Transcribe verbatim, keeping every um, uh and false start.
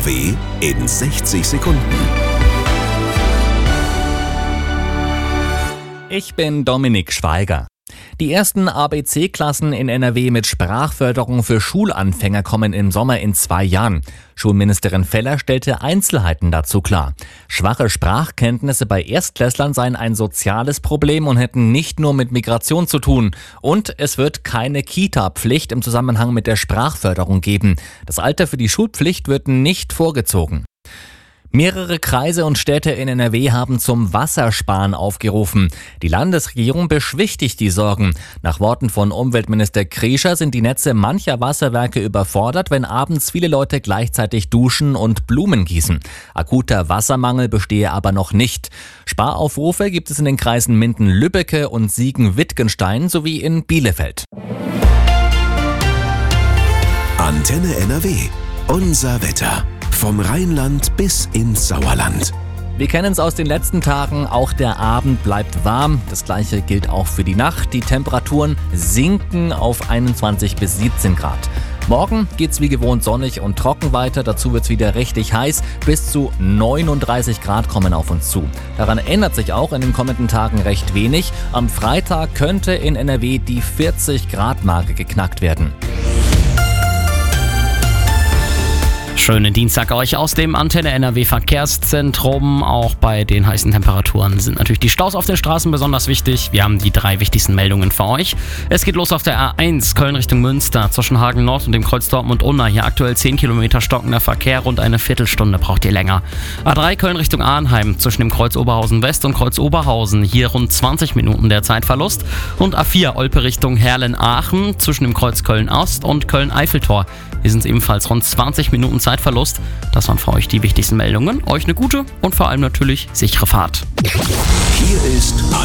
N R W in sechzig Sekunden. Ich bin Dominik Schweiger. Die ersten A B C-Klassen in N R W mit Sprachförderung für Schulanfänger kommen im Sommer in zwei Jahren. Schulministerin Feller stellte Einzelheiten dazu klar. Schwache Sprachkenntnisse bei Erstklässlern seien ein soziales Problem und hätten nicht nur mit Migration zu tun. Und es wird keine Kita-Pflicht im Zusammenhang mit der Sprachförderung geben. Das Alter für die Schulpflicht wird nicht vorgezogen. Mehrere Kreise und Städte in N R W haben zum Wassersparen aufgerufen. Die Landesregierung beschwichtigt die Sorgen. Nach Worten von Umweltminister Kriescher sind die Netze mancher Wasserwerke überfordert, wenn abends viele Leute gleichzeitig duschen und Blumen gießen. Akuter Wassermangel bestehe aber noch nicht. Sparaufrufe gibt es in den Kreisen Minden-Lübbecke und Siegen-Wittgenstein sowie in Bielefeld. Antenne N R W. Unser Wetter. Vom Rheinland bis ins Sauerland. Wir kennen es aus den letzten Tagen, auch der Abend bleibt warm. Das gleiche gilt auch für die Nacht. Die Temperaturen sinken auf einundzwanzig bis siebzehn Grad. Morgen geht's wie gewohnt sonnig und trocken weiter. Dazu wird's wieder richtig heiß. Bis zu neununddreißig Grad kommen auf uns zu. Daran ändert sich auch in den kommenden Tagen recht wenig. Am Freitag könnte in N R W die vierzig Grad Marke geknackt werden. Schönen Dienstag euch aus dem Antenne N R W Verkehrszentrum. Auch bei den heißen Temperaturen sind natürlich die Staus auf den Straßen besonders wichtig. Wir haben die drei wichtigsten Meldungen für euch. Es geht los auf der A eins Köln Richtung Münster zwischen Hagen Nord und dem Kreuz Dortmund-Unna. Hier aktuell zehn Kilometer stockender Verkehr, rund eine Viertelstunde braucht ihr länger. A drei Köln Richtung Arnheim zwischen dem Kreuz Oberhausen West und Kreuz Oberhausen. Hier rund zwanzig Minuten der Zeitverlust. Und A vier Olpe Richtung Herlen-Aachen zwischen dem Kreuz Köln-Ost und Köln-Eiffeltor. Hier sind es ebenfalls rund zwanzig Minuten Zeitverlust. Das waren für euch die wichtigsten Meldungen. Euch eine gute und vor allem natürlich sichere Fahrt. Hier ist